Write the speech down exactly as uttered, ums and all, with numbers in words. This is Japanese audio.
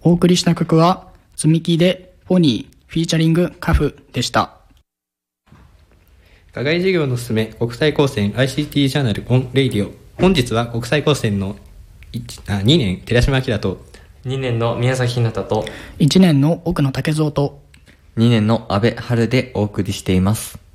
お送りした曲は積み木でフォニーフィーチャリングカフでした。 課外授業のすすめ国際高専 アイシーティー ジャーナルオンレイディオ。本日は国際高専のあにねん寺島明とにねんの宮崎ひなたといちねんの奥野武蔵とにねんの安倍春でお送りしています。